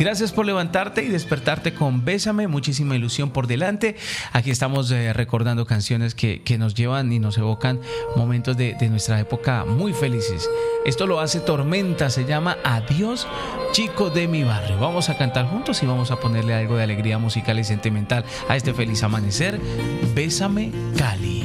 Gracias por levantarte y despertarte con Bésame, muchísima ilusión por delante. Aquí estamos recordando canciones que nos llevan y nos evocan momentos de nuestra época muy felices. Esto lo hace Tormenta, se llama Adiós, chico de mi barrio. Vamos a cantar juntos y vamos a ponerle algo de alegría musical y sentimental a este feliz amanecer. Bésame, Cali.